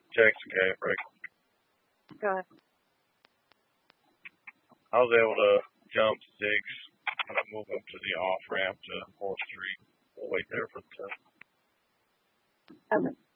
Jackson Cave break. Go ahead. I was able to jump 6 and move up to the off ramp to 4th Street. We'll wait there for the test. Okay.